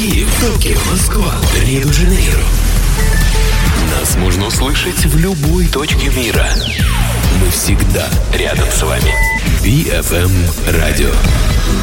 Киев, Токио, Москва, Рио-де-Жанейро. Нас можно услышать в любой точке мира. Мы всегда рядом с вами. BFM Radio.